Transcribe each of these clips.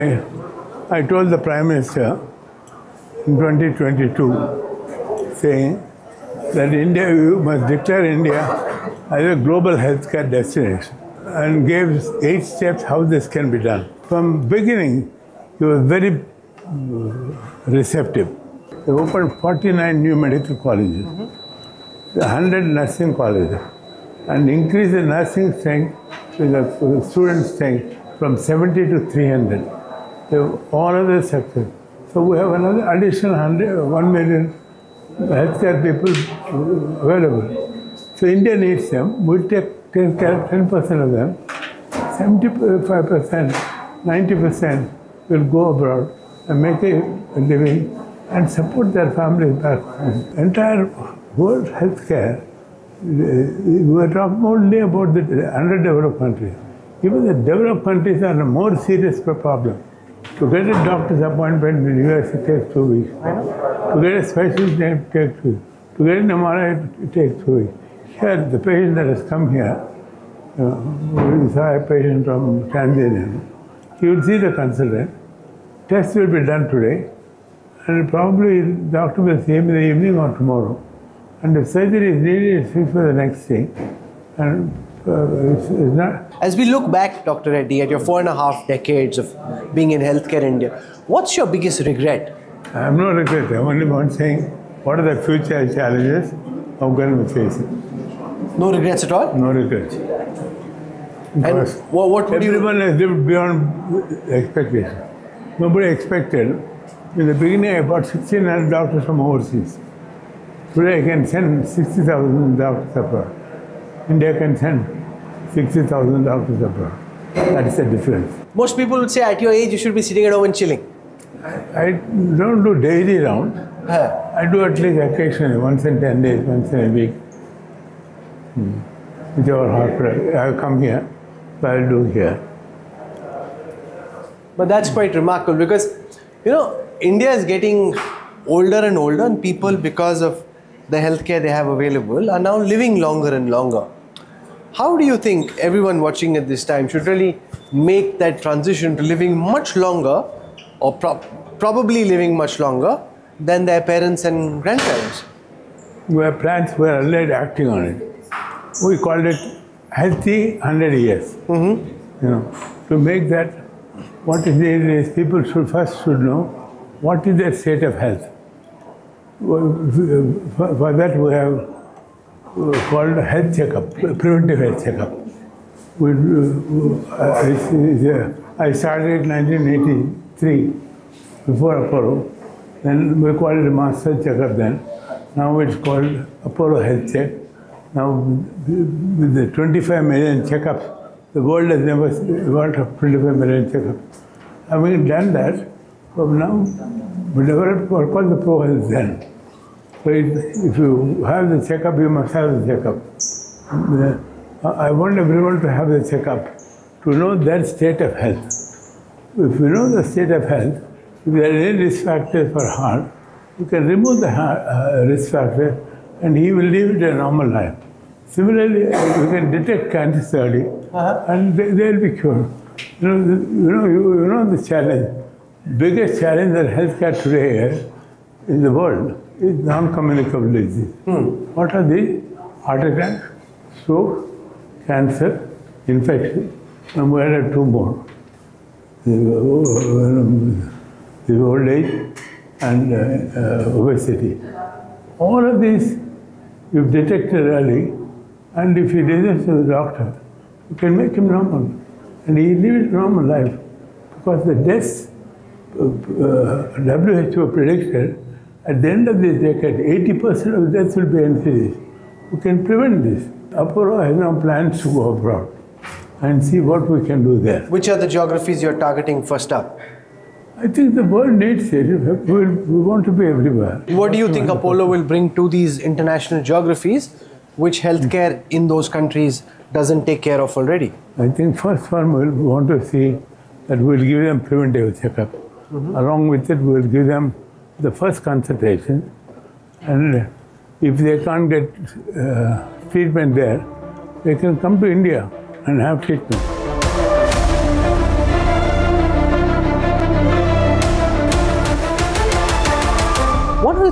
I told the Prime Minister in 2022, saying that you must declare India as a global healthcare destination, and gave 8 steps how this can be done. From beginning, he was very receptive. They opened 49 new medical colleges, 100 nursing colleges, and increased the nursing strength, the student strength, from 70 to 300. All other sectors. So we have another additional 1 million healthcare people available. So India needs them. We'll take care of 10% of them. 75%, 90% will go abroad and make a living and support their families back home. Entire world healthcare, we are talking only about the underdeveloped countries. Even the developed countries are a more serious problem. To get a doctor's appointment in the US, it takes 2 weeks. To get a specialist, it takes 2 weeks. To get an MRI, it takes 2 weeks. Here, the patient that has come here, we saw a patient from Tanzania. He will see the consultant. Tests will be done today, and probably the doctor will see him in the evening or tomorrow. And if surgery is needed, it's fixed for the next thing. And it's not. As we look back, Dr. Reddy, at your 4.5 decades of being in healthcare India, what's your biggest regret? I have no regret. I'm only one saying, what are the future challenges? How can we face it? No regrets at all? No regrets. Because and what would everyone has lived beyond expectation. Nobody expected. In the beginning, I bought 1,600 doctors from overseas. Today, I can send 60,000 doctors abroad. India can send 60,000 doctors abroad. That is the difference. Most people would say at your age, you should be sitting at home and chilling. I don't do daily round. I do at least occasionally, once in 10 days, once in a week. Whichever hospital. I come here, so I'll do here. But that's quite remarkable because, India is getting older and older, and people, because of the healthcare they have available, are now living longer and longer. How do you think everyone watching at this time should really make that transition to living much longer, or probably living much longer than their parents and grandparents? We have plans, we are already acting on it. We called it Healthy 100 Years. To make that, what is needed is people should know what is their state of health. For that we have called health checkup, preventive health checkup. I started in 1983, before Apollo. Then we called it a master checkup then. Now it's called Apollo Health Check. Now with the 25 million checkups, the world has never got 25 million checkups. Having done that, from now we developed what called the Pro Health then. So if you have the checkup, you must have the checkup. I want everyone to have the checkup, to know their state of health. If you know the state of health, if there are any risk factors for heart, you can remove the risk factor and he will live a normal life. Similarly, you can detect cancer early and they will be cured. You know the challenge. Biggest challenge that healthcare today in the world is non-communicable disease. What are these? Heart attack, stroke, cancer, infection, and we added 2 more. The old age and obesity. All of these you've detected early, and if he listens to the doctor, you can make him normal. And he lives a normal life. Because the deaths, WHO predicted, at the end of this decade, 80% of deaths will be NCDs. We can prevent this. Apollo has now plans to go abroad and see what we can do there. Which are the geographies you're targeting first up? I think the world needs it. We want to be everywhere. What do you think Apollo will bring to these international geographies, which healthcare in those countries doesn't take care of already? I think first one we'll want to see that we'll give them preventive checkup. Along with it, we'll give them the first consultation, and if they can't get treatment there, they can come to India and have treatment.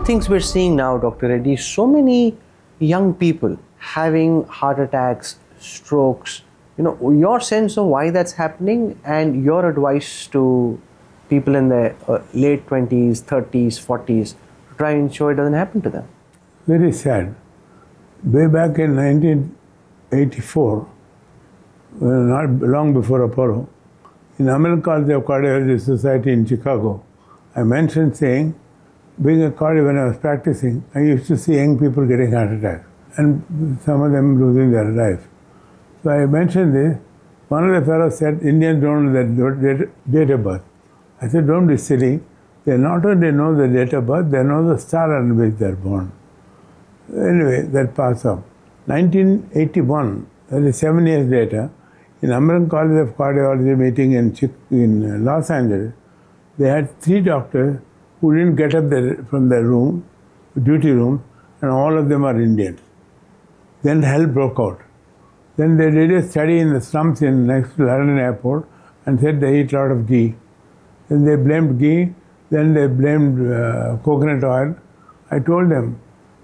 things we're seeing now, Dr. Reddy, so many young people having heart attacks, strokes. Your sense of why that's happening and your advice to people in their late 20s, 30s, 40s to try and ensure it doesn't happen to them. Very sad. Way back in 1984, not long before Apollo, in American College of Cardiology Society in Chicago, I mentioned saying, being a cardiologist when I was practicing, I used to see young people getting heart attacks and some of them losing their life. So I mentioned this. One of the fellows said, Indians don't know the date of birth. I said, don't be silly. They not only know the date of birth, they know the star on which they're born. Anyway, that passed off. 1981, that is 7 years later, in American College of Cardiology meeting in Los Angeles, they had 3 doctors who didn't get up from their room, duty room, and all of them are Indians. Then hell broke out. Then they did a study in the slums next to London Airport and said they eat a lot of ghee. Then they blamed ghee, then they blamed coconut oil. I told them,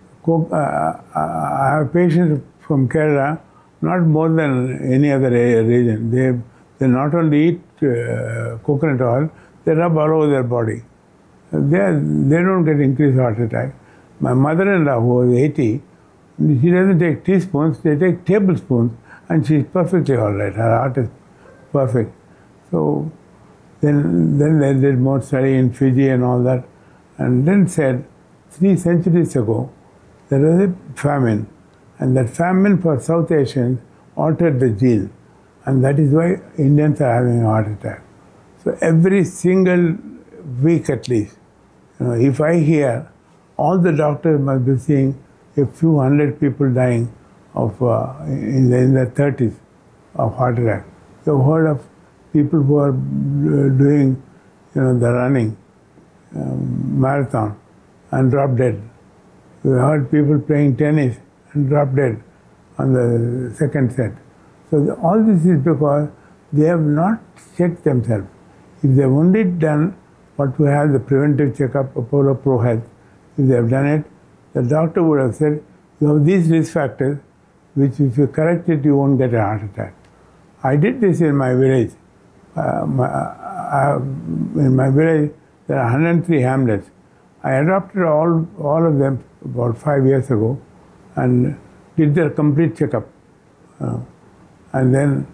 I have patients from Kerala, not more than any other region. They not only eat coconut oil, they rub all over their body. They don't get increased heart attack. My mother-in-law, who was 80, she doesn't take teaspoons, they take tablespoons, and she's perfectly all right. Her heart is perfect. So then they did more study in Fiji and all that, and then said 3 centuries ago there was a famine, and that famine for South Asians altered the gene, and that is why Indians are having a heart attack. So every single week at least, if I hear, all the doctors must be seeing a few hundred people dying of in their 30s of heart attack. You've heard of people who are doing, the running marathon and drop dead. We heard people playing tennis and drop dead on the second set. So all this is because they have not checked themselves. If they've only done what we have, the preventive checkup, Apollo Pro Health, if they have done it, the doctor would have said, you have these risk factors, which if you correct it, you won't get a heart attack. I did this in my village. In my village, there are 103 hamlets. I adopted all of them about 5 years ago and did their complete checkup. And then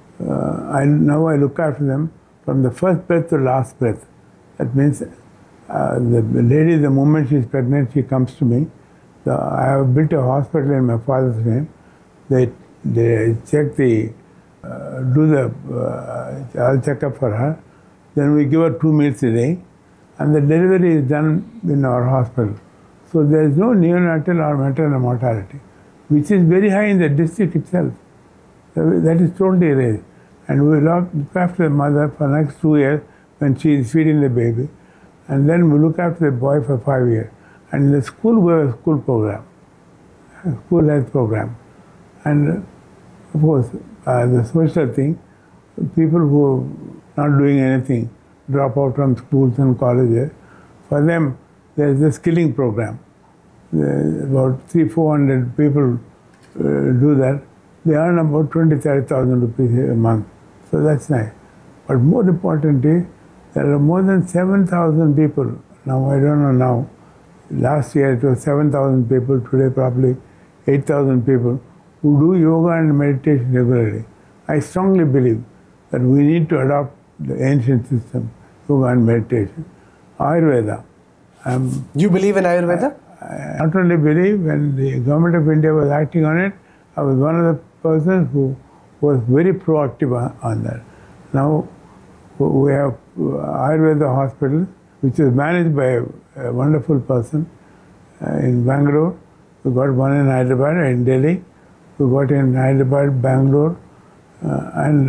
now I look after them from the first breath to last breath. That means the lady, the moment she's pregnant, she comes to me. I have built a hospital in my father's name. They check do the health checkup for her. Then we give her 2 meals a day, and the delivery is done in our hospital. So there is no neonatal or maternal mortality, which is very high in the district itself. That is totally raised. And we look after the mother for the next 2 years when she is feeding the baby, and then we look after the boy for 5 years. And in the school, we have a school program, a school health program. And of course, the social thing, people who are not doing anything, drop out from schools and colleges, for them, there is a skilling program. About 300-400 people do that. They earn about 20,000-30,000 rupees a month. So that's nice. But more importantly, there are more than 7,000 people. Now, I don't know now. Last year it was 7,000 people, today probably 8,000 people who do yoga and meditation regularly. I strongly believe that we need to adopt the ancient system, yoga and meditation. Ayurveda. You believe in Ayurveda? I not only believe, when the government of India was acting on it, I was one of the persons who was very proactive on that. Now we have Ayurveda hospital, which is managed by a wonderful person in Bangalore. We got one in Hyderabad and Delhi. We got in Hyderabad, Bangalore, and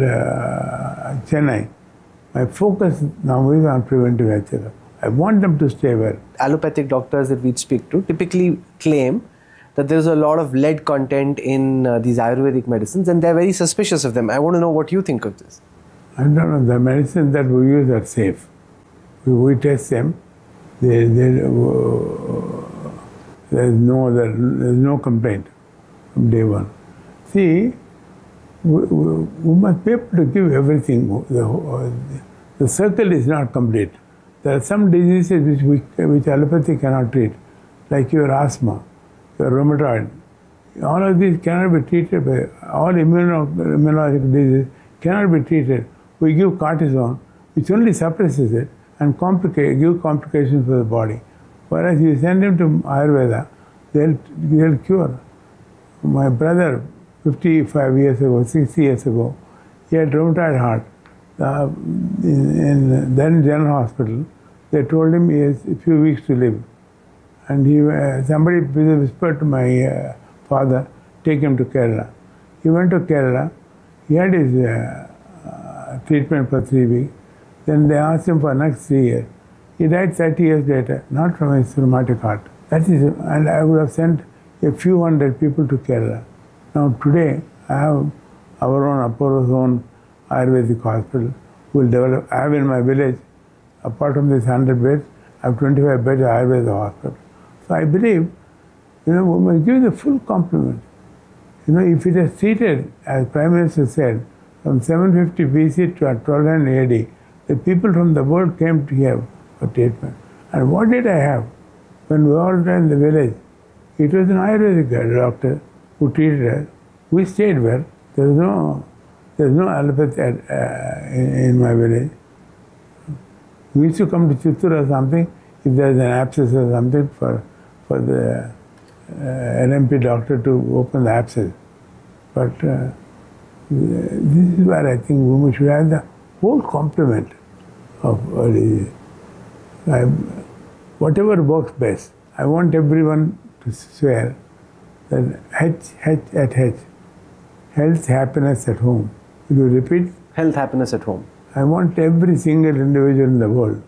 Chennai. My focus now is on preventive health checkup. I want them to stay well. Allopathic doctors that we speak to typically claim that there's a lot of lead content in these Ayurvedic medicines, and they're very suspicious of them. I want to know what you think of this. I don't know. The medicines that we use are safe. We test them. There's no complaint from day one. See, we must be able to give everything. The circle is not complete. There are some diseases which allopathy cannot treat, like your asthma, your rheumatoid. All of these cannot be treated by, all immunological diseases cannot be treated. We give cortisone, which only suppresses it and give complications for the body. Whereas you send him to Ayurveda, they'll cure. My brother, 55 years ago, 60 years ago, he had rheumatoid heart. In then General Hospital, they told him he has a few weeks to live. And somebody whispered to my father, take him to Kerala. He went to Kerala. He had his treatment for 3 weeks. Then they asked him for next 3 years. He died 30 years later, not from his rheumatic heart. That is, and I would have sent a few hundred people to Kerala. Now today, I have our own Apollo's own Ayurvedic hospital. We'll develop. I have in my village, apart from this 100 beds, I have 25 beds Ayurveda hospital. So I believe, we must give the full complement. If it is treated, as Prime Minister said, from 750 BC to 1200 AD, the people from the world came to here for treatment. And what did I have? When we all were in the village, it was an Ayurvedic doctor who treated us. We stayed well. There's no allopathy in my village. We used to come to Chittoor or something, if there's an abscess or something, for the NMP doctor to open the abscess. But this is where I think women should have the whole complement of disease. Whatever works best. I want everyone to swear that H, health, happiness at home. Will you repeat? Health, happiness at home. I want every single individual in the world